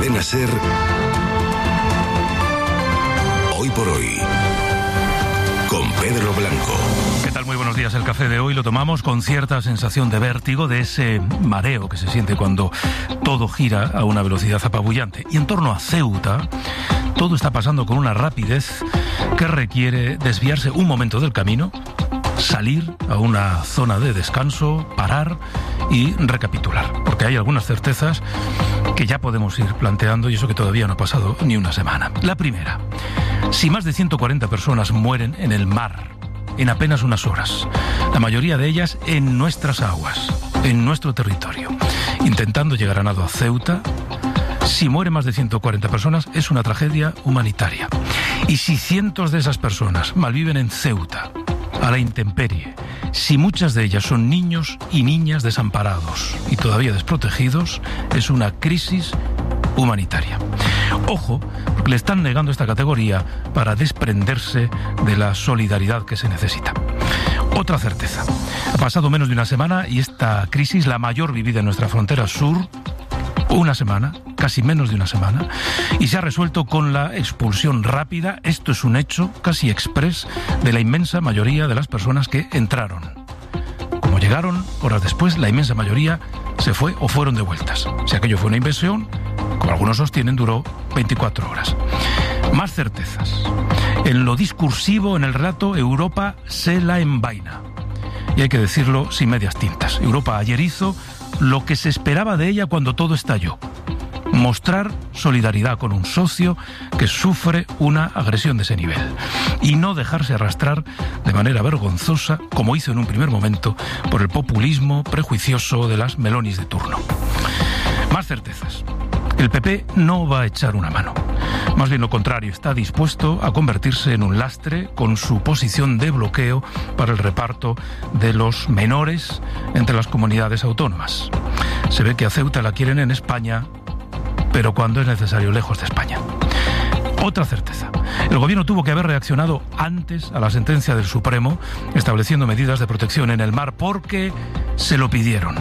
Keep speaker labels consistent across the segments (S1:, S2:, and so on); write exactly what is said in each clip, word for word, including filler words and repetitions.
S1: Cadena SER, Hoy por Hoy, con Pedro Blanco.
S2: ¿Qué tal? Muy buenos días. El café de hoy lo tomamos con cierta sensación de vértigo, de ese mareo que se siente cuando todo gira a una velocidad apabullante. Y en torno a Ceuta, todo está pasando con una rapidez que requiere desviarse un momento del camino, salir a una zona de descanso, parar y recapitular. Porque hay algunas certezas que ya podemos ir planteando, y eso que todavía no ha pasado ni una semana. La primera: si más de ciento cuarenta personas mueren en el mar en apenas unas horas, la mayoría de ellas en nuestras aguas, en nuestro territorio, intentando llegar a nado a Ceuta, si mueren más de ciento cuarenta personas, es una tragedia humanitaria. Y si cientos de esas personas malviven en Ceuta, a la intemperie, si muchas de ellas son niños y niñas desamparados y todavía desprotegidos, es una crisis humanitaria. Ojo, porque le están negando esta categoría para desprenderse de la solidaridad que se necesita. Otra certeza: ha pasado menos de una semana y esta crisis, la mayor vivida en nuestra frontera sur, una semana, casi menos de una semana, y se ha resuelto con la expulsión rápida, esto es un hecho, casi exprés, de la inmensa mayoría de las personas que entraron. Como llegaron, horas después, la inmensa mayoría se fue o fueron devueltas. Si aquello fue una invasión, como algunos sostienen, duró veinticuatro horas. Más certezas. En lo discursivo, en el relato, Europa se la envaina. Y hay que decirlo sin medias tintas. Europa ayer hizo lo que se esperaba de ella cuando todo estalló: mostrar solidaridad con un socio que sufre una agresión de ese nivel y no dejarse arrastrar de manera vergonzosa, como hizo en un primer momento, por el populismo prejuicioso de las Melonis de turno. Más certezas. El P P no va a echar una mano. Más bien lo contrario, está dispuesto a convertirse en un lastre con su posición de bloqueo para el reparto de los menores entre las comunidades autónomas. Se ve que a Ceuta la quieren en España, pero cuando es necesario lejos de España. Otra certeza: el gobierno tuvo que haber reaccionado antes a la sentencia del Supremo estableciendo medidas de protección en el mar porque se lo pidieron,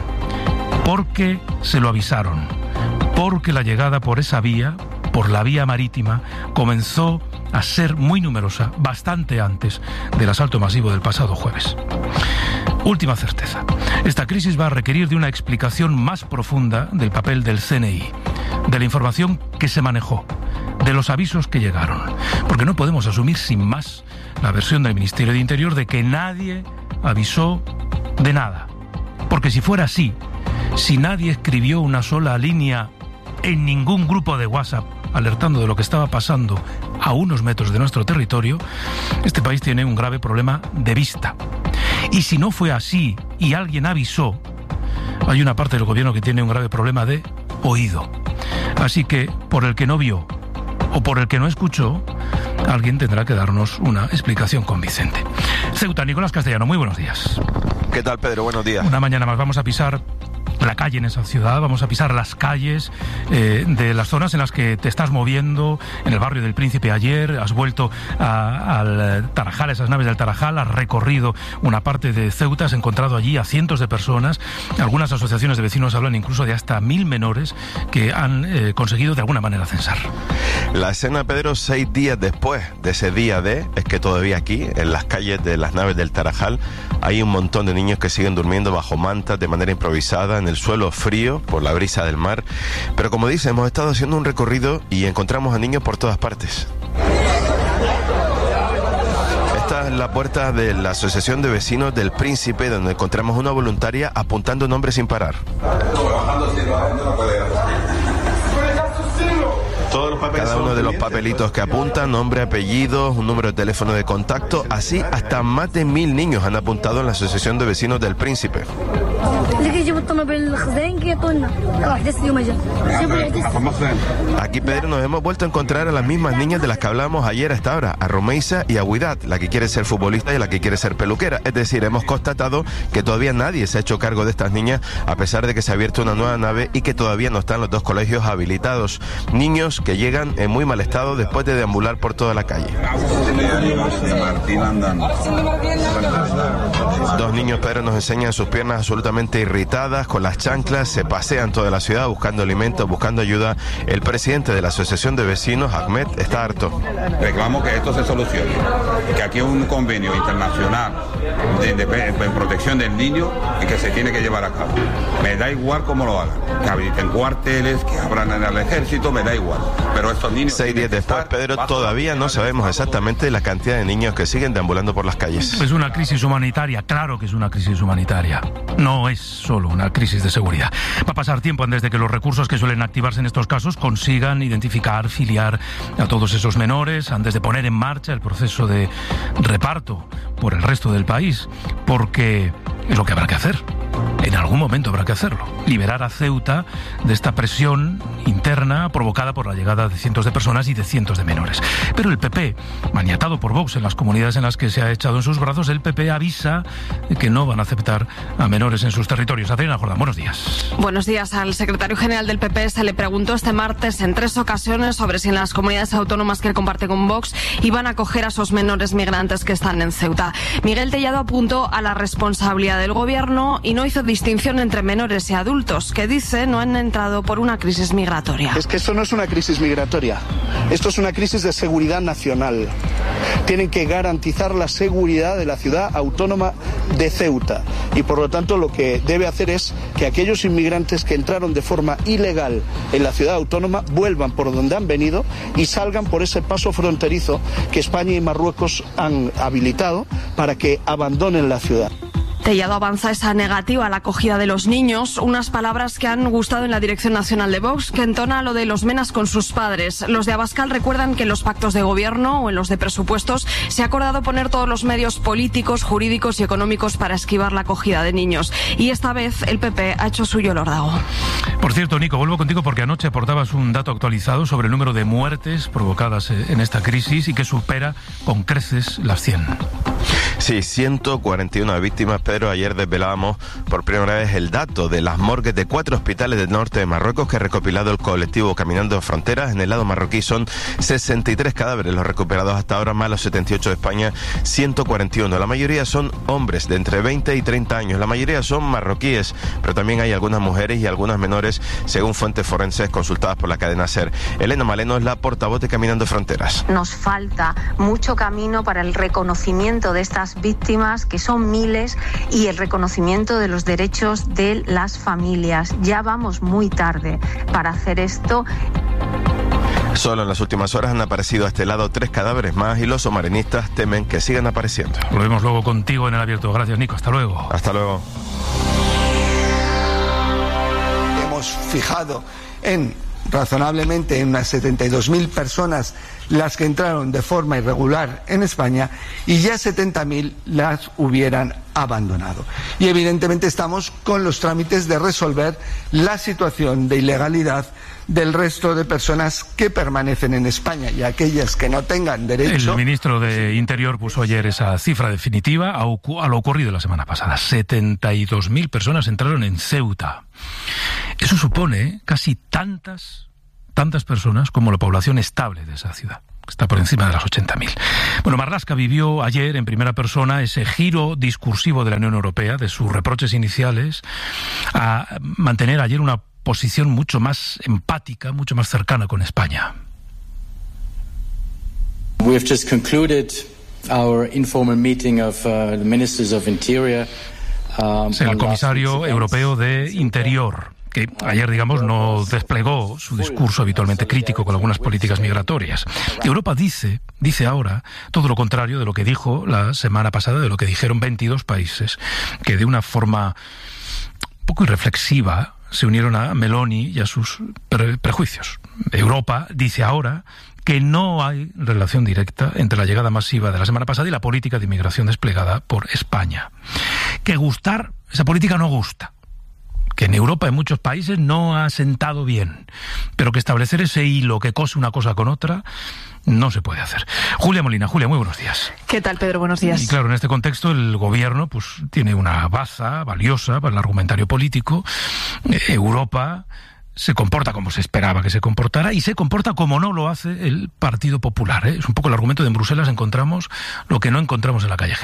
S2: porque se lo avisaron, porque la llegada por esa vía, por la vía marítima, comenzó a ser muy numerosa bastante antes del asalto masivo del pasado jueves. Última certeza: esta crisis va a requerir de una explicación más profunda del papel del C N I, de la información que se manejó, de los avisos que llegaron, porque no podemos asumir sin más la versión del Ministerio de Interior de que nadie avisó de nada. Porque si fuera así, si nadie escribió una sola línea en ningún grupo de WhatsApp alertando de lo que estaba pasando a unos metros de nuestro territorio, este país tiene un grave problema de vista. Y si no fue así y alguien avisó, hay una parte del gobierno que tiene un grave problema de oído. Así que, por el que no vio o por el que no escuchó, alguien tendrá que darnos una explicación convincente. Ceuta, Nicolás Castellano, muy buenos días.
S3: ¿Qué tal, Pedro? Buenos días.
S2: Una mañana más vamos a pisar la calle en esa ciudad, vamos a pisar las calles eh, de las zonas en las que te estás moviendo. En el barrio del Príncipe ayer has vuelto a, al Tarajal, esas naves del Tarajal, has recorrido una parte de Ceuta, has encontrado allí a cientos de personas. Algunas asociaciones de vecinos hablan incluso de hasta mil menores que han eh, conseguido de alguna manera censar.
S3: La escena, Pedro, seis días después de ese día D, es que todavía aquí, en las calles de las naves del Tarajal, hay un montón de niños que siguen durmiendo bajo mantas de manera improvisada en el suelo frío por la brisa del mar. Pero como dice, hemos estado haciendo un recorrido y encontramos a niños por todas partes. Esta es la puerta de la Asociación de Vecinos del Príncipe, donde encontramos una voluntaria apuntando nombres sin parar. Cada uno de los papelitos que apuntan, nombre, apellidos, un número de teléfono de contacto, así hasta más de mil niños han apuntado en la Asociación de Vecinos del Príncipe. Aquí, Pedro, nos hemos vuelto a encontrar a las mismas niñas de las que hablábamos ayer a esta hora, a Romeisa y a Huidat, la que quiere ser futbolista y la que quiere ser peluquera. Es decir, hemos constatado que todavía nadie se ha hecho cargo de estas niñas, a pesar de que se ha abierto una nueva nave y que todavía no están los dos colegios habilitados. Niños que llegan en muy mal estado después de deambular por toda la calle. Dos niños, Pedro, nos enseñan sus piernas absolutamente irritadas, granadas, con las chanclas, se pasean toda la ciudad buscando alimentos, buscando ayuda. El presidente de la Asociación de Vecinos, Ahmed, está harto.
S4: Reclamo que esto se solucione, que aquí hay un convenio internacional de, de, de protección del niño y que se tiene que llevar a cabo. Me da igual cómo lo hagan, que habiliten cuarteles, que abran en el ejército, me da igual. Pero estos niños...
S3: Seis días después, Pedro, todavía no sabemos exactamente la cantidad de niños que siguen deambulando por las calles.
S2: Es una crisis humanitaria, claro que es una crisis humanitaria. No es solo una crisis de seguridad. Va a pasar tiempo antes de que los recursos que suelen activarse en estos casos consigan identificar, filiar a todos esos menores, antes de poner en marcha el proceso de reparto por el resto del país, porque es lo que habrá que hacer. En algún momento habrá que hacerlo. Liberar a Ceuta de esta presión interna provocada por la llegada de cientos de personas y de cientos de menores. Pero el P P, maniatado por Vox en las comunidades en las que se ha echado en sus brazos, el P P avisa que no van a aceptar a menores en sus territorios. Adriana Jordán, buenos días.
S5: Buenos días. Al secretario general del P P se le preguntó este martes en tres ocasiones sobre si en las comunidades autónomas que él comparte con Vox iban a acoger a esos menores migrantes que están en Ceuta. Miguel Tellado apuntó a la responsabilidad del gobierno y no hizo distinción entre menores y adultos, que dice no han entrado por una crisis migratoria.
S6: Es que esto no es una crisis migratoria, esto es una crisis de seguridad nacional. Tienen que garantizar la seguridad de la ciudad autónoma de Ceuta y por lo tanto lo que debe hacer es que aquellos inmigrantes que entraron de forma ilegal en la ciudad autónoma vuelvan por donde han venido y salgan por ese paso fronterizo que España y Marruecos han habilitado para que abandonen la ciudad.
S5: Tellado avanza esa negativa a la acogida de los niños, unas palabras que han gustado en la Dirección Nacional de Vox, que entona lo de los menas con sus padres. Los de Abascal recuerdan que en los pactos de gobierno o en los de presupuestos se ha acordado poner todos los medios políticos, jurídicos y económicos para esquivar la acogida de niños. Y esta vez el P P ha hecho suyo el órdago.
S2: Por cierto, Nico, vuelvo contigo porque anoche aportabas un dato actualizado sobre el número de muertes provocadas en esta crisis y que supera con creces las cien.
S3: Sí, ciento cuarenta y una víctimas, pero ayer desvelábamos por primera vez el dato de las morgues de cuatro hospitales del norte de Marruecos que ha recopilado el colectivo Caminando Fronteras. En el lado marroquí son sesenta y tres cadáveres los recuperados hasta ahora, más los setenta y ocho de España, ciento cuarenta y uno. La mayoría son hombres de entre veinte y treinta años, la mayoría son marroquíes, pero también hay algunas mujeres y algunas menores, según fuentes forenses consultadas por la cadena SER. Elena Maleno es la portavoz de Caminando Fronteras.
S7: Nos falta mucho camino para el reconocimiento de estas víctimas, que son miles, y el reconocimiento de los derechos de las familias. Ya vamos muy tarde para hacer esto.
S3: Solo en las últimas horas han aparecido a este lado tres cadáveres más y los somarinistas temen que sigan apareciendo.
S2: Lo vemos luego contigo en el abierto. Gracias, Nico. Hasta luego.
S3: Hasta luego.
S8: Hemos fijado en razonablemente en unas setenta y dos mil personas las que entraron de forma irregular en España y ya setenta mil las hubieran abandonado. Y evidentemente estamos con los trámites de resolver la situación de ilegalidad del resto de personas que permanecen en España y aquellas que no tengan derecho.
S2: El ministro de Interior puso ayer esa cifra definitiva a, a lo ocurrido la semana pasada. setenta y dos mil personas entraron en Ceuta. Eso supone casi tantas, tantas personas como la población estable de esa ciudad. Está por encima de las ochenta mil. Bueno, Marlaska vivió ayer en primera persona ese giro discursivo de la Unión Europea, de sus reproches iniciales, a mantener ayer una posición mucho más empática, mucho más cercana con España.
S9: We have just concluded our informal meeting of uh, the ministers of interior. Um,
S2: el comisario europeo de Interior, que ayer, digamos, no desplegó su discurso habitualmente crítico con algunas políticas migratorias. Europa dice, dice ahora, todo lo contrario de lo que dijo la semana pasada, de lo que dijeron veintidós países, que de una forma un poco irreflexiva se unieron a Meloni y a sus pre- prejuicios. Europa dice ahora que no hay relación directa entre la llegada masiva de la semana pasada y la política de inmigración desplegada por España. Que gustar, esa política no gusta. Que en Europa, en muchos países, no ha sentado bien. Pero que establecer ese hilo que cose una cosa con otra no se puede hacer. Julia Molina. Julia, muy buenos días.
S5: ¿Qué tal, Pedro? Buenos días.
S2: Y claro, en este contexto el gobierno pues tiene una baza valiosa para el argumentario político. Eh, Europa se comporta como se esperaba que se comportara y se comporta como no lo hace el Partido Popular, ¿eh? Es un poco el argumento de en Bruselas encontramos lo que no encontramos en la calle Génova.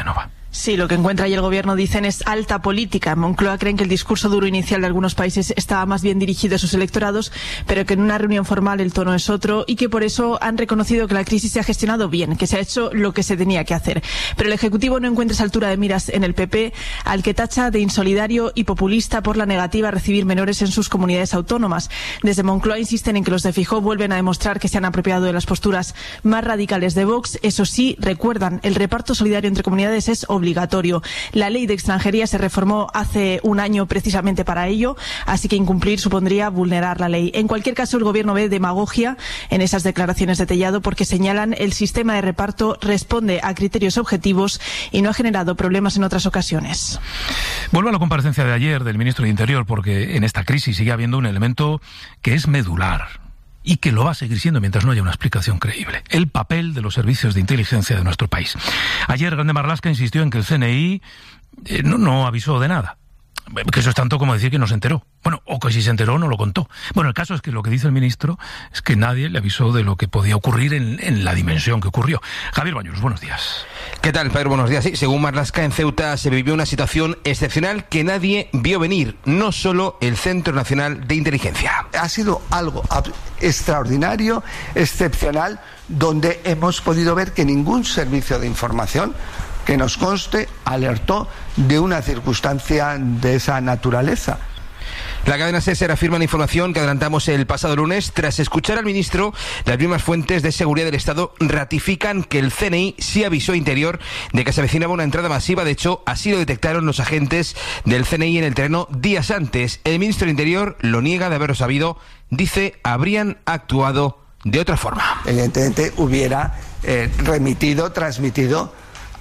S10: Sí, lo que encuentra ahí el gobierno, dicen, es alta política. En Moncloa creen que el discurso duro inicial de algunos países estaba más bien dirigido a sus electorados, pero que en una reunión formal el tono es otro y que por eso han reconocido que la crisis se ha gestionado bien, que se ha hecho lo que se tenía que hacer. Pero el Ejecutivo no encuentra esa altura de miras en el P P, al que tacha de insolidario y populista por la negativa a recibir menores en sus comunidades autónomas. Desde Moncloa insisten en que los de Feijóo vuelven a demostrar que se han apropiado de las posturas más radicales de Vox. Eso sí, recuerdan, el reparto solidario entre comunidades es obligatorio. La ley de extranjería se reformó hace un año precisamente para ello, así que incumplir supondría vulnerar la ley. En cualquier caso, el gobierno ve demagogia en esas declaraciones de Tellado porque señalan el sistema de reparto responde a criterios objetivos y no ha generado problemas en otras ocasiones.
S2: Vuelvo a la comparecencia de ayer del ministro de Interior porque en esta crisis sigue habiendo un elemento que es medular y que lo va a seguir siendo mientras no haya una explicación creíble: el papel de los servicios de inteligencia de nuestro país. Ayer Grande Marlaska insistió en que el C N I eh, no, no avisó de nada, que eso es tanto como decir que no se enteró. Bueno, o que si se enteró no lo contó. Bueno, el caso es que lo que dice el ministro es que nadie le avisó de lo que podía ocurrir en, en la dimensión que ocurrió. Javier Bañuelos, buenos días.
S11: ¿Qué tal, Pedro? Buenos días. Sí, según Marlaska, en Ceuta se vivió una situación excepcional que nadie vio venir, no solo el Centro Nacional de Inteligencia.
S8: Ha sido algo extraordinario, excepcional, donde hemos podido ver que ningún servicio de información que nos conste alertó de una circunstancia de esa naturaleza.
S11: La cadena SER afirma la información que adelantamos el pasado lunes. Tras escuchar al ministro, las mismas fuentes de seguridad del Estado ratifican que el C N I sí avisó a Interior de que se avecinaba una entrada masiva. De hecho, así lo detectaron los agentes del C N I en el terreno días antes. El ministro de Interior lo niega de haberlo sabido. Dice, habrían actuado de otra forma.
S8: Evidentemente hubiera eh, remitido, transmitido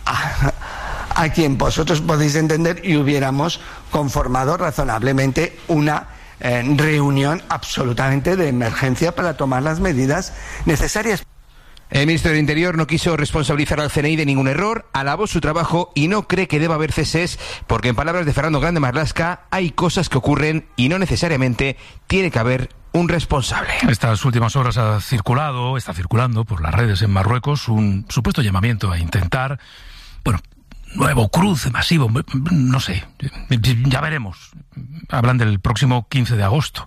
S8: a, a quien vosotros podéis entender y hubiéramos conformado razonablemente una eh, reunión absolutamente de emergencia para tomar las medidas necesarias.
S11: El ministro del Interior no quiso responsabilizar al C N I de ningún error, alabó su trabajo y no cree que deba haber ceses, porque en palabras de Fernando Grande Marlaska, hay cosas que ocurren y no necesariamente tiene que haber un responsable.
S2: Estas últimas horas ha circulado, está circulando por las redes en Marruecos un supuesto llamamiento a intentar, bueno, nuevo cruce masivo, no sé, ya veremos. Hablan del próximo quince de agosto.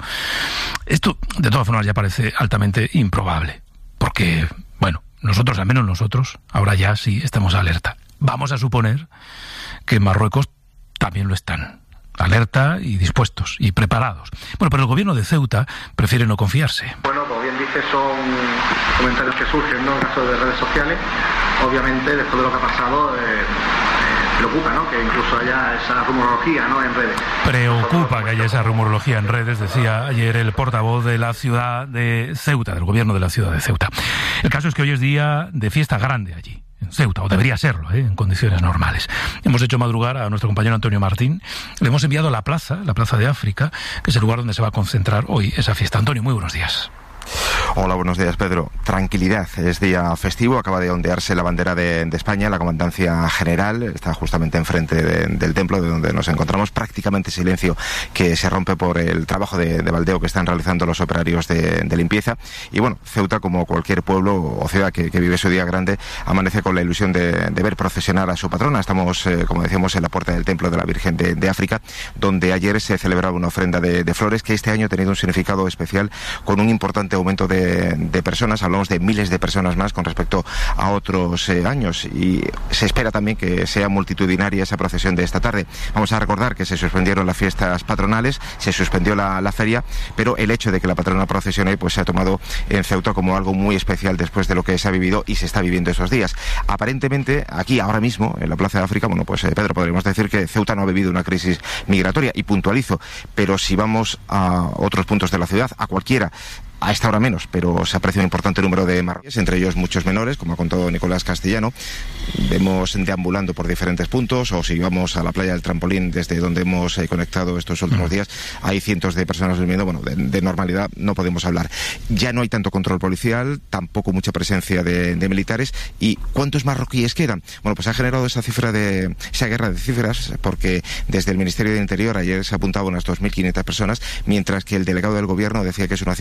S2: Esto, de todas formas, ya parece altamente improbable, porque, bueno, nosotros, al menos nosotros, ahora ya sí estamos alerta. Vamos a suponer que en Marruecos también lo están, alerta y dispuestos y preparados. Bueno, pero el gobierno de Ceuta prefiere no confiarse.
S12: Bueno, como bien dice, son comentarios que surgen, ¿no?, en caso de redes sociales. Obviamente, después de lo que ha pasado, eh, preocupa, ¿no?, que incluso haya esa rumorología, ¿no?, en redes.
S2: Preocupa que haya esa rumorología en redes, decía ayer el portavoz de la ciudad de Ceuta, del gobierno de la ciudad de Ceuta. El caso es que hoy es día de fiesta grande allí, en Ceuta, o debería serlo, ¿eh?, en condiciones normales. Hemos hecho madrugar a nuestro compañero Antonio Martín, le hemos enviado a la plaza, la Plaza de África, que es el lugar donde se va a concentrar hoy esa fiesta. Antonio, muy buenos días.
S13: Hola, buenos días, Pedro. Tranquilidad, es día festivo, acaba de ondearse la bandera de, de España, la Comandancia General está justamente enfrente de, del templo de donde nos encontramos, prácticamente silencio que se rompe por el trabajo de, de baldeo que están realizando los operarios de, de limpieza. Y bueno, Ceuta, como cualquier pueblo o ciudad que, que vive su día grande, amanece con la ilusión de, de ver procesionar a su patrona. Estamos, eh, como decíamos, en la puerta del templo de la Virgen de, de África, donde ayer se celebraba una ofrenda de, de flores que este año ha tenido un significado especial, con un importante aumento de, de personas, hablamos de miles de personas más con respecto a otros eh, años, y se espera también que sea multitudinaria esa procesión de esta tarde. Vamos a recordar que se suspendieron las fiestas patronales, se suspendió la, la feria, pero el hecho de que la patrona procesione pues se ha tomado en Ceuta como algo muy especial después de lo que se ha vivido y se está viviendo esos días. Aparentemente, aquí, ahora mismo, en la Plaza de África, bueno, pues eh, Pedro, podríamos decir que Ceuta no ha vivido una crisis migratoria, y puntualizo, pero si vamos a otros puntos de la ciudad, a cualquiera, a esta hora menos, pero se aprecia un importante número de marroquíes, entre ellos muchos menores, como ha contado Nicolás Castellano. Vemos deambulando por diferentes puntos, o si vamos a la playa del Trampolín, desde donde hemos eh, conectado estos últimos días, hay cientos de personas durmiendo. Bueno, de, de normalidad no podemos hablar. Ya no hay tanto control policial, tampoco mucha presencia de, de militares. ¿Y cuántos marroquíes quedan? Bueno, pues ha generado esa cifra de esa guerra de cifras, porque desde el Ministerio de Interior ayer se apuntaba unas dos mil quinientas personas, mientras que el delegado del gobierno decía que es una cifra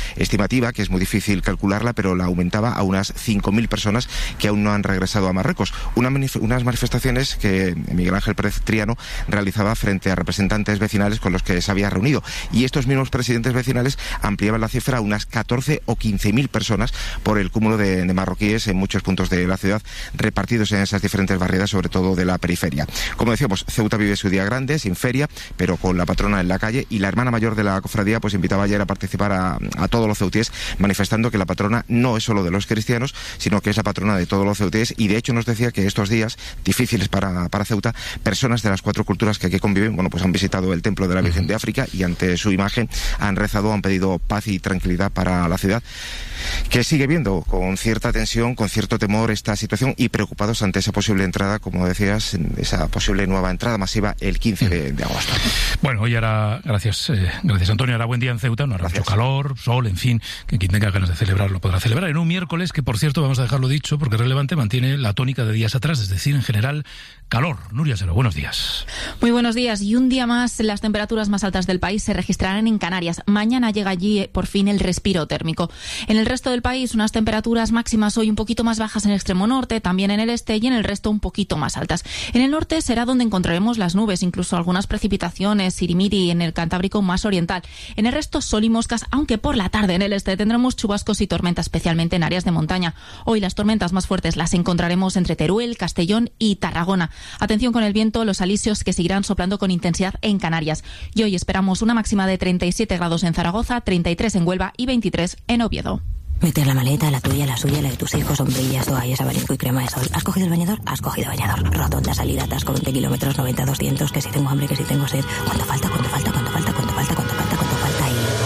S13: estimativa que es muy difícil calcularla, pero la aumentaba a unas cinco mil personas que aún no han regresado a Marruecos. Una manif- unas manifestaciones que Miguel Ángel Pérez Triano realizaba frente a representantes vecinales con los que se había reunido. Y estos mismos presidentes vecinales ampliaban la cifra a unas catorce o quince mil personas por el cúmulo de, de marroquíes en muchos puntos de la ciudad, repartidos en esas diferentes barriadas, sobre todo de la periferia. Como decíamos, Ceuta vive su día grande, sin feria, pero con la patrona en la calle, y la hermana mayor de la cofradía pues invitaba ayer a participar a, a todos los ceutíes, manifestando que la patrona no es solo de los cristianos, sino que es la patrona de todos los ceutíes, y de hecho nos decía que estos días difíciles para, para Ceuta, personas de las cuatro culturas que aquí conviven, bueno, pues han visitado el templo de la Virgen de África y ante su imagen han rezado, han pedido paz y tranquilidad para la ciudad, que sigue viendo con cierta tensión, con cierto temor esta situación, y preocupados ante esa posible entrada, como decías, esa posible nueva entrada masiva el quince de, de agosto.
S2: Bueno, hoy hará, gracias, eh, gracias Antonio, hará buen día en Ceuta, no hará mucho calor, sol, en fin, que quien tenga ganas de celebrar lo podrá celebrar en un miércoles que, por cierto, vamos a dejarlo dicho porque es relevante, mantiene la tónica de días atrás, es decir, en general, calor. Nuria Sero, buenos días.
S14: Muy buenos días, y un día más las temperaturas más altas del país se registrarán en Canarias. Mañana llega allí eh, por fin el respiro térmico. En el resto del país, unas temperaturas máximas hoy un poquito más bajas en el extremo norte, también en el este, y en el resto un poquito más altas. En el norte será donde encontraremos las nubes, incluso algunas precipitaciones, sirimiri en el Cantábrico más oriental. En el resto sol y moscas, aunque por la tarde en el este tendremos chubascos y tormentas, especialmente en áreas de montaña. Hoy las tormentas más fuertes las encontraremos entre Teruel, Castellón y Tarragona. Atención con el viento, los alisios que seguirán soplando con intensidad en Canarias. Y hoy esperamos una máxima de treinta y siete grados en Zaragoza, treinta y tres en Huelva y veintitrés en Oviedo.
S15: Meter la maleta, la tuya, la suya, la de tus hijos, sombrillas, toallas, abanico y crema de sol. ¿Has cogido el bañador? Has cogido bañador. Rotonda, salida, atasco, veinte kilómetros, noventa, doscientos, que si tengo hambre, que si tengo sed. ¿Cuánto falta? ¿Cuánto falta? ¿Cuánto falta? ¿Cuánto falta? ¿Cuánto falta? ¿Cuánto falta?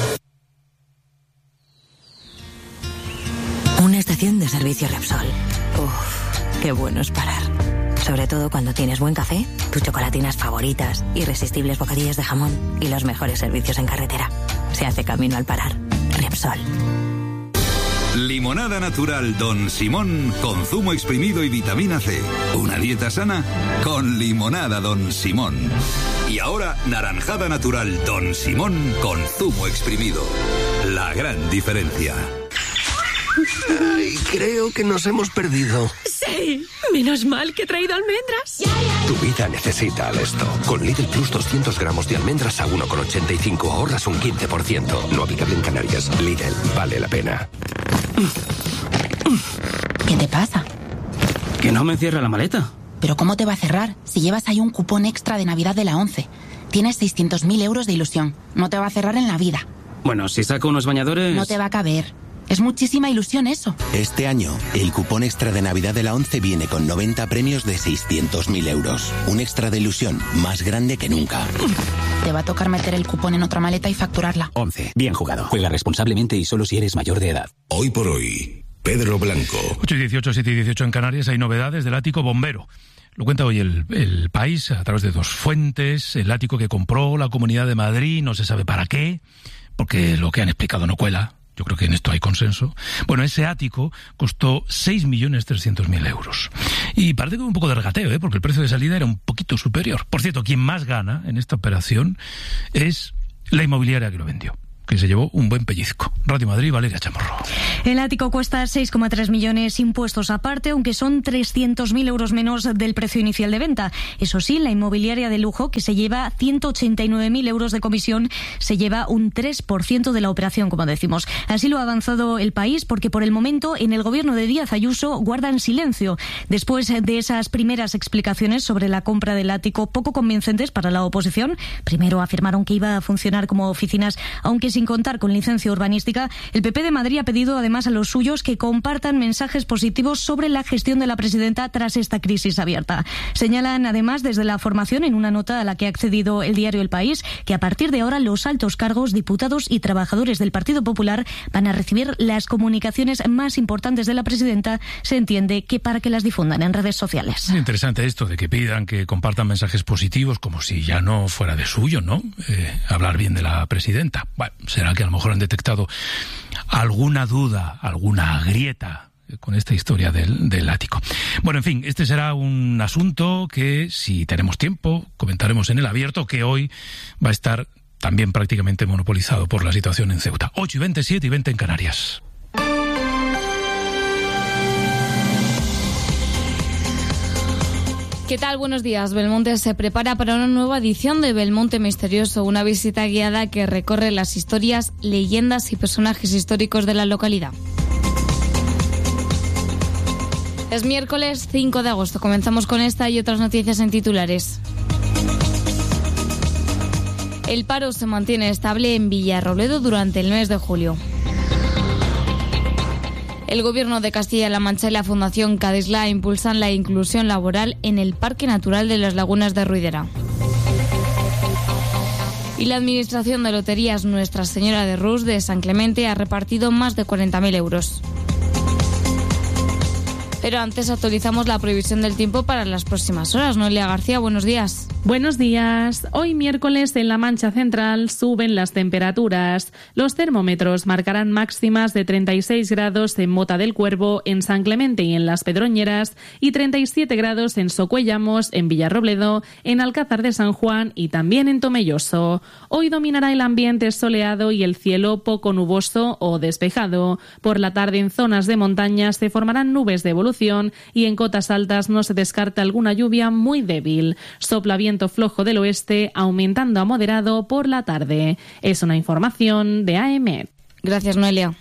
S15: Y... Una estación de servicio Repsol. Uff, qué bueno es parar. Sobre todo cuando tienes buen café, tus chocolatinas favoritas, irresistibles bocadillas de jamón y los mejores servicios en carretera. Se hace camino al parar. Repsol.
S16: Limonada natural Don Simón con zumo exprimido y vitamina C. Una dieta sana con limonada Don Simón. Y ahora naranjada natural Don Simón con zumo exprimido. La gran diferencia.
S17: Ay, creo que nos hemos perdido.
S18: Sí, menos mal que he traído almendras.
S17: Tu vida necesita Alesto. Con Lidl Plus doscientos gramos de almendras a uno con ochenta y cinco ahorras un quince por ciento. No aplicable en Canarias. Lidl, vale la pena.
S19: ¿Qué te pasa?
S20: Que no me cierra la maleta.
S19: ¿Pero cómo te va a cerrar? Si llevas ahí un cupón extra de Navidad de la ONCE. Tienes seiscientos mil euros de ilusión. No te va a cerrar en la vida.
S20: Bueno, si saco unos bañadores...
S19: No te va a caber. Es muchísima ilusión eso.
S21: Este año, el cupón extra de Navidad de la ONCE viene con noventa premios de seiscientos mil euros. Un extra de ilusión más grande que nunca.
S19: Te va a tocar meter el cupón en otra maleta y facturarla.
S21: ONCE. Bien jugado. Juega responsablemente y solo si eres mayor de edad.
S1: Hoy por hoy, Pedro Blanco.
S2: ocho y dieciocho, siete y dieciocho en Canarias, hay novedades del ático bombero. Lo cuenta hoy el, el País a través de dos fuentes. El ático que compró la Comunidad de Madrid, no se sabe para qué, porque lo que han explicado no cuela. Yo creo que en esto hay consenso. Bueno, ese ático costó seis millones trescientos mil euros. Y parece que un poco de regateo, ¿eh? Porque el precio de salida era un poquito superior. Por cierto, quien más gana en esta operación es la inmobiliaria que lo vendió, que se llevó un buen pellizco. Radio Madrid, Valeria Chamorro.
S22: El ático cuesta seis coma tres millones impuestos aparte, aunque son trescientos mil euros menos del precio inicial de venta. Eso sí, la inmobiliaria de lujo, que se lleva ciento ochenta y nueve mil euros de comisión, se lleva un tres por ciento de la operación, como decimos. Así lo ha avanzado el País, porque por el momento en el gobierno de Díaz Ayuso guardan silencio. Después de esas primeras explicaciones sobre la compra del ático poco convincentes para la oposición, primero afirmaron que iba a funcionar como oficinas, aunque sin contar con licencia urbanística, el P P de Madrid ha pedido además a los suyos que compartan mensajes positivos sobre la gestión de la presidenta tras esta crisis abierta. Señalan además desde la formación, en una nota a la que ha accedido el diario El País, que a partir de ahora los altos cargos, diputados y trabajadores del Partido Popular van a recibir las comunicaciones más importantes de la presidenta, se entiende que para que las difundan en redes sociales.
S2: Es interesante esto de que pidan que compartan mensajes positivos, como si ya no fuera de suyo, ¿no? Eh, hablar bien de la presidenta. Bueno, será que a lo mejor han detectado alguna duda, alguna grieta con esta historia del, del ático. Bueno, en fin, este será un asunto que, si tenemos tiempo, comentaremos en el abierto, que hoy va a estar también prácticamente monopolizado por la situación en Ceuta. ocho y veintisiete y veinte en Canarias.
S4: ¿Qué tal? Buenos días. Belmonte se prepara para una nueva edición de Belmonte Misterioso, una visita guiada que recorre las historias, leyendas y personajes históricos de la localidad. Es miércoles cinco de agosto. Comenzamos con esta y otras noticias en titulares. El paro se mantiene estable en Villarrobledo durante el mes de julio. El Gobierno de Castilla-La Mancha y la Fundación Cadisla impulsan la inclusión laboral en el Parque Natural de las Lagunas de Ruidera. Y la Administración de Loterías Nuestra Señora de Rus de San Clemente ha repartido más de cuarenta mil euros. Pero antes actualizamos la previsión del tiempo para las próximas horas. Noelia García, buenos días.
S6: Buenos días. Hoy miércoles en la Mancha Central suben las temperaturas. Los termómetros marcarán máximas de treinta y seis grados en Mota del Cuervo, en San Clemente y en Las Pedroñeras, y treinta y siete grados en Socuellamos, en Villarrobledo, en Alcázar de San Juan y también en Tomelloso. Hoy dominará el ambiente soleado y el cielo poco nuboso o despejado. Por la tarde en zonas de montaña se formarán nubes de evolución y en cotas altas no se descarta alguna lluvia muy débil. Sopla viento flojo del oeste, aumentando a moderado por la tarde. Es una información de A M E D.
S4: Gracias, Noelia.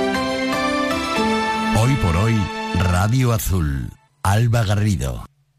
S23: Hoy por hoy, Radio Azul. Alba Garrido.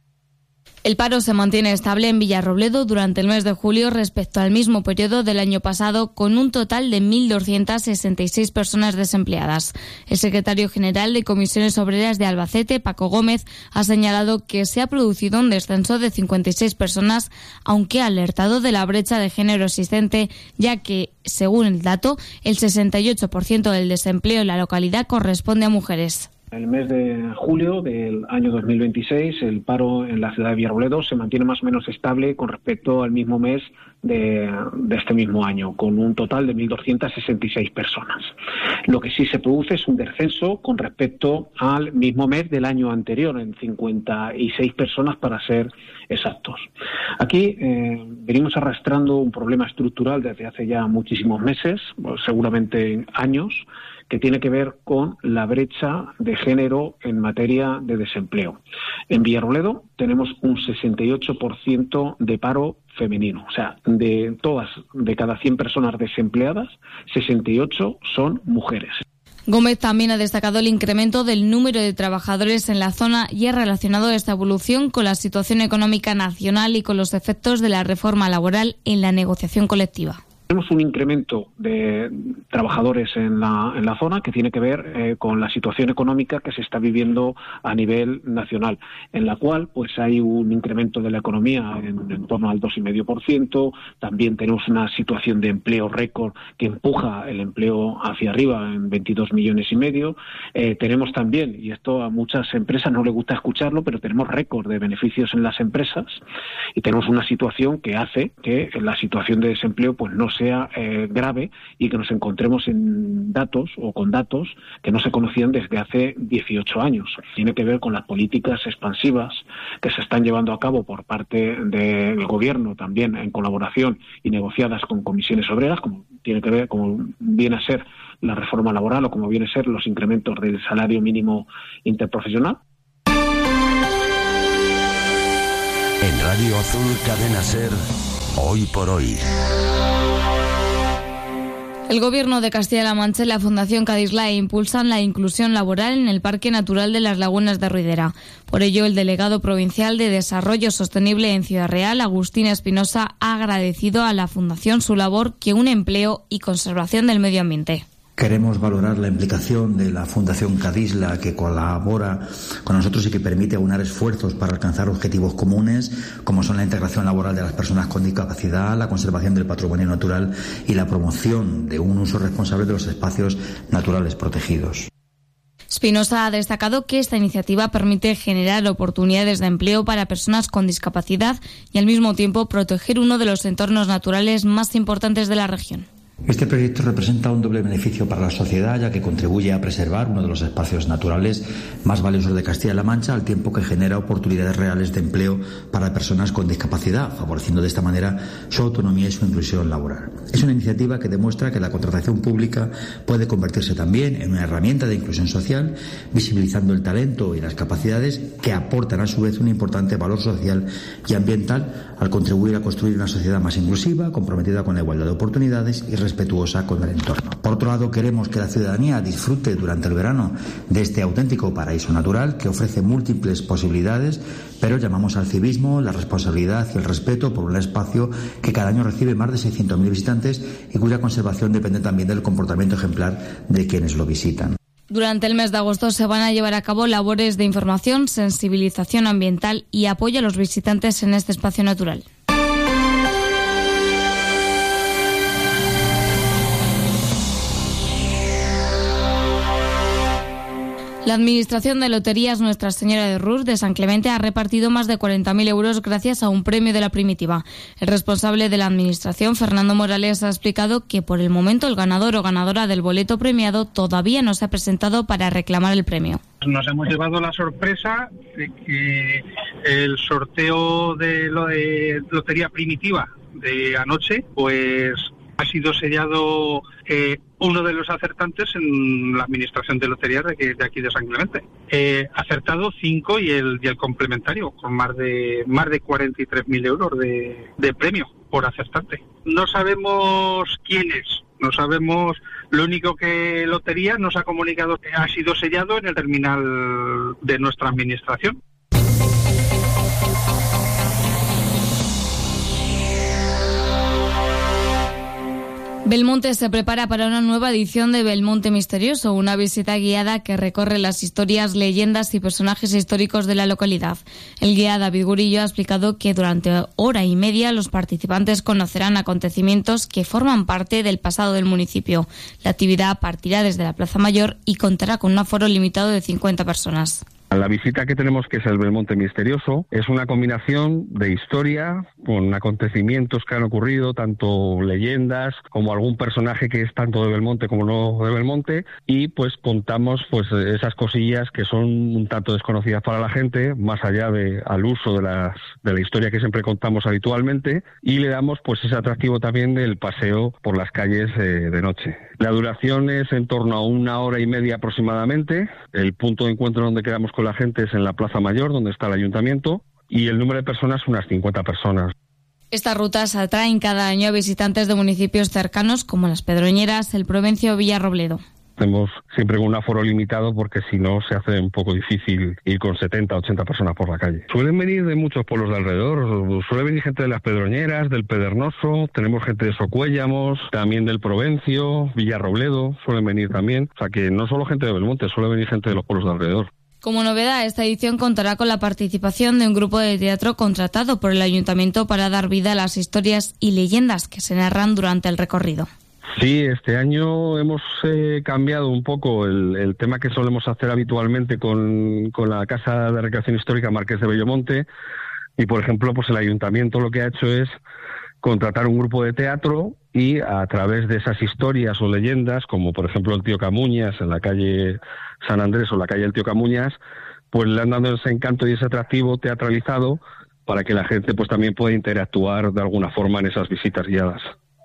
S4: El paro se mantiene estable en Villarrobledo durante el mes de julio respecto al mismo periodo del año pasado, con un total de mil doscientas sesenta y seis personas desempleadas. El secretario general de Comisiones Obreras de Albacete, Paco Gómez, ha señalado que se ha producido un descenso de cincuenta y seis personas, aunque ha alertado de la brecha de género existente, ya que, según el dato, el sesenta y ocho por ciento del desempleo en la localidad corresponde a mujeres.
S24: En el mes de julio del año dos mil veintiséis, el paro en la ciudad de Villarrobledo se mantiene más o menos estable con respecto al mismo mes de, de este mismo año, con un total de mil doscientas sesenta y seis personas. Lo que sí se produce es un descenso con respecto al mismo mes del año anterior, en cincuenta y seis personas para ser exactos. Aquí eh, venimos arrastrando un problema estructural desde hace ya muchísimos meses, seguramente años, que tiene que ver con la brecha de género en materia de desempleo. En Villarrobledo tenemos un sesenta y ocho por ciento de paro femenino, o sea, de todas, de cada cien personas desempleadas, sesenta y ocho son mujeres.
S4: Gómez también ha destacado el incremento del número de trabajadores en la zona y ha relacionado esta evolución con la situación económica nacional y con los efectos de la reforma laboral en la negociación colectiva.
S24: Tenemos un incremento de trabajadores en la, en la zona que tiene que ver eh, con la situación económica que se está viviendo a nivel nacional, en la cual pues hay un incremento de la economía en, en torno al dos coma cinco por ciento. También tenemos una situación de empleo récord que empuja el empleo hacia arriba en veintidós millones y medio. Eh, tenemos también, y esto a muchas empresas no les gusta escucharlo, pero tenemos récord de beneficios en las empresas y tenemos una situación que hace que la situación de desempleo pues no sea eh, grave y que nos encontremos en datos o con datos que no se conocían desde hace dieciocho años. Tiene que ver con las políticas expansivas que se están llevando a cabo por parte del gobierno, también en colaboración y negociadas con comisiones obreras, como tiene que ver, como viene a ser la reforma laboral o como viene a ser los incrementos del salario mínimo interprofesional.
S23: En Radio Azul, Cadena Ser, Hoy por Hoy.
S4: El Gobierno de Castilla-La Mancha y la Fundación Cadisla impulsan la inclusión laboral en el Parque Natural de las Lagunas de Ruidera. Por ello, el delegado provincial de Desarrollo Sostenible en Ciudad Real, Agustín Espinosa, ha agradecido a la Fundación su labor que une empleo y conservación del medio ambiente.
S25: Queremos valorar la implicación de la Fundación Cadisla, que colabora con nosotros y que permite aunar esfuerzos para alcanzar objetivos comunes, como son la integración laboral de las personas con discapacidad, la conservación del patrimonio natural y la promoción de un uso responsable de los espacios naturales protegidos.
S4: Espinosa ha destacado que esta iniciativa permite generar oportunidades de empleo para personas con discapacidad y al mismo tiempo proteger uno de los entornos naturales más importantes de la región.
S25: Este proyecto representa un doble beneficio para la sociedad, ya que contribuye a preservar uno de los espacios naturales más valiosos de Castilla-La Mancha, al tiempo que genera oportunidades reales de empleo para personas con discapacidad, favoreciendo de esta manera su autonomía y su inclusión laboral. Es una iniciativa que demuestra que la contratación pública puede convertirse también en una herramienta de inclusión social, visibilizando el talento y las capacidades que aportan a su vez un importante valor social y ambiental al contribuir a construir una sociedad más inclusiva, comprometida con la igualdad de oportunidades y respetuosa con el entorno. Por otro lado, queremos que la ciudadanía disfrute durante el verano de este auténtico paraíso natural que ofrece múltiples posibilidades, pero llamamos al civismo, la responsabilidad y el respeto por un espacio que cada año recibe más de seiscientos mil visitantes y cuya conservación depende también del comportamiento ejemplar de quienes lo visitan.
S4: Durante el mes de agosto se van a llevar a cabo labores de información, sensibilización ambiental y apoyo a los visitantes en este espacio natural. La Administración de Loterías Nuestra Señora de Rurs de San Clemente ha repartido más de cuarenta mil euros gracias a un premio de la primitiva. El responsable de la Administración, Fernando Morales, ha explicado que por el momento el ganador o ganadora del boleto premiado todavía no se ha presentado para reclamar el premio.
S3: Nos hemos llevado la sorpresa de que el sorteo de, lo de Lotería Primitiva de anoche, pues ha sido sellado eh, uno de los acertantes en la Administración de Loterías de, de aquí de San Clemente. Eh, acertado cinco y el y el complementario, con más de más de cuarenta y tres mil euros de, de premio por acertante. No sabemos quién es, no sabemos, lo único que Lotería nos ha comunicado que ha sido sellado en el terminal de nuestra Administración.
S4: Belmonte se prepara para una nueva edición de Belmonte Misterioso, una visita guiada que recorre las historias, leyendas y personajes históricos de la localidad. El guía David Gurillo ha explicado que durante hora y media los participantes conocerán acontecimientos que forman parte del pasado del municipio. La actividad partirá desde la Plaza Mayor y contará con un aforo limitado de cincuenta personas.
S5: La visita que tenemos, que es el Belmonte Misterioso, es una combinación de historia con acontecimientos que han ocurrido, tanto leyendas como algún personaje que es tanto de Belmonte como no de Belmonte, y pues contamos pues esas cosillas que son un tanto desconocidas para la gente, más allá de al uso de las de la historia que siempre contamos habitualmente, y le damos pues ese atractivo también del paseo por las calles eh, de noche. La duración es en torno a una hora y media aproximadamente. El punto de encuentro donde quedamos con la gente es en la Plaza Mayor, donde está el ayuntamiento, y el número de personas unas cincuenta personas.
S4: Estas rutas atraen cada año a visitantes de municipios cercanos como Las Pedroñeras, El Provencio o Villarrobledo.
S5: Hacemos siempre con un aforo limitado porque si no se hace un poco difícil ir con setenta, ochenta personas por la calle. Suelen venir de muchos pueblos de alrededor, suele venir gente de Las Pedroñeras, del Pedernoso, tenemos gente de Socuéllamos, también del Provencio, Villarrobledo, suelen venir también. O sea que no solo gente de Belmonte, suele venir gente de los pueblos de alrededor.
S4: Como novedad, esta edición contará con la participación de un grupo de teatro contratado por el ayuntamiento para dar vida a las historias y leyendas que se narran durante el recorrido.
S5: Sí, este año hemos eh, cambiado un poco el, el tema que solemos hacer habitualmente con, con la Casa de Recreación Histórica Marqués de Bellomonte, y por ejemplo pues el ayuntamiento lo que ha hecho es contratar un grupo de teatro y a través de esas historias o leyendas, como por ejemplo el Tío Camuñas en la calle San Andrés o la calle El Tío Camuñas, pues le han dado ese encanto y ese atractivo teatralizado para que la gente pues también pueda interactuar de alguna forma en esas visitas guiadas.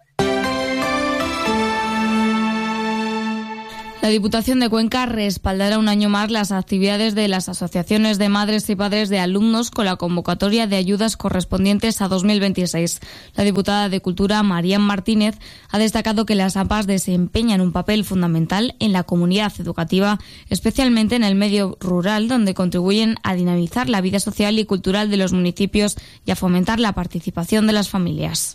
S4: La Diputación de Cuenca respaldará un año más las actividades de las asociaciones de madres y padres de alumnos con la convocatoria de ayudas correspondientes a dos mil veintiséis. La diputada de Cultura, Marían Martínez, ha destacado que las A P As desempeñan un papel fundamental en la comunidad educativa, especialmente en el medio rural, donde contribuyen a dinamizar la vida social y cultural de los municipios y a fomentar la participación de las familias.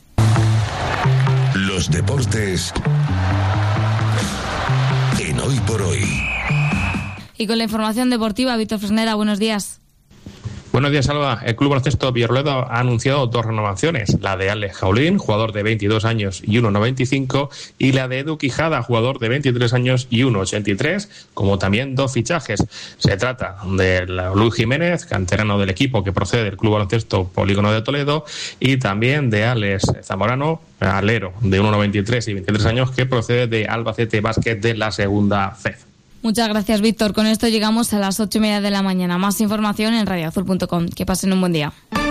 S1: Los deportes en Hoy por Hoy.
S4: Y con la información deportiva, Víctor Fresneda, buenos días.
S7: Buenos días, Alba. El Club Baloncesto Villarrobledo ha anunciado dos renovaciones, la de Alex Jaulín, jugador de veintidós años y uno noventa y cinco, y la de Edu Quijada, jugador de veintitrés años y uno ochenta y tres, como también dos fichajes. Se trata de Luis Jiménez, canterano del equipo que procede del Club Baloncesto Polígono de Toledo, y también de Alex Zamorano, alero de uno noventa y tres y veintitrés años, que procede de Albacete Básquet de la segunda F E D.
S4: Muchas gracias, Víctor. Con esto llegamos a las ocho y media de la mañana. Más información en radio azul punto com. Que pasen un buen día.